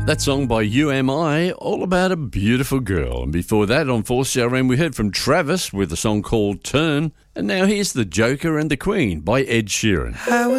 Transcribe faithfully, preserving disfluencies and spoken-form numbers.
That song by U M I, all about a beautiful girl. And before that, on four C R M, we heard from Travis with a song called Turn. And now here's The Joker and the Queen by Ed Sheeran. How